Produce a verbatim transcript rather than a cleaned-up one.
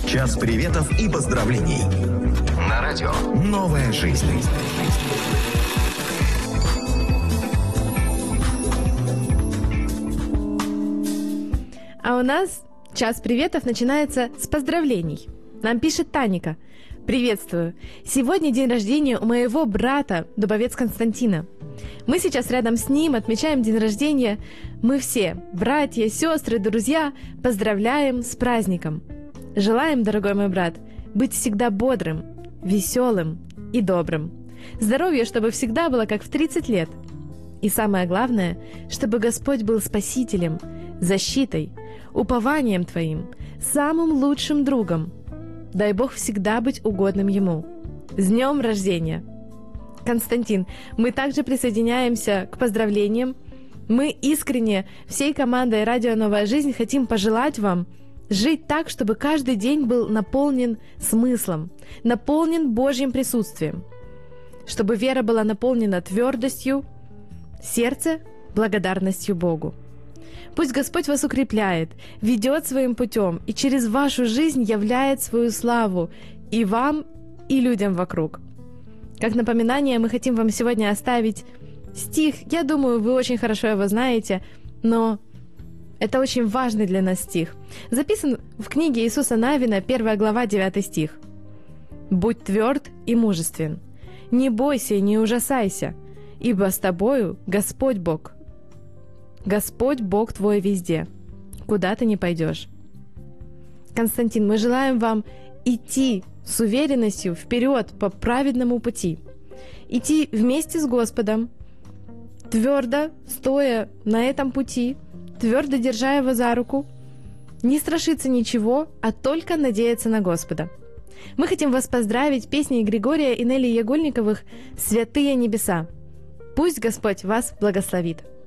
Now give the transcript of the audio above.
Час приветов и поздравлений. На радио «Новая жизнь». А у нас час приветов начинается с поздравлений. Нам пишет Таника. Приветствую. Сегодня день рождения у моего брата, дубовец Константина. Мы сейчас рядом с ним отмечаем день рождения. Мы все, братья, сестры, друзья, поздравляем с праздником. Желаем, дорогой мой брат, быть всегда бодрым, веселым и добрым. Здоровья, чтобы всегда было как в тридцать лет. И самое главное, чтобы Господь был спасителем, защитой, упованием твоим, самым лучшим другом. Дай Бог всегда быть угодным Ему. С днем рождения! Константин, мы также присоединяемся к поздравлениям. Мы искренне всей командой «Радио Новая жизнь» хотим пожелать вам жить так, чтобы каждый день был наполнен смыслом, наполнен Божьим присутствием, чтобы вера была наполнена твердостью, сердце – благодарностью Богу. Пусть Господь вас укрепляет, ведет своим путем и через вашу жизнь являет свою славу и вам, и людям вокруг. Как напоминание, мы хотим вам сегодня оставить стих. Я думаю, вы очень хорошо его знаете, но это очень важный для нас стих. Записан в книге Иисуса Навина, первая глава, девятый стих. «Будь тверд и мужествен, не бойся и не ужасайся, ибо с тобою Господь Бог. Господь Бог твой везде, куда ты ни пойдешь». Константин, мы желаем вам идти с уверенностью вперед по праведному пути, идти вместе с Господом, твердо стоя на этом пути, твердо держа Его за руку, не страшиться ничего, а только надеяться на Господа. Мы хотим вас поздравить песней Григория и Нелли Ягольниковых «Святые небеса». Пусть Господь вас благословит.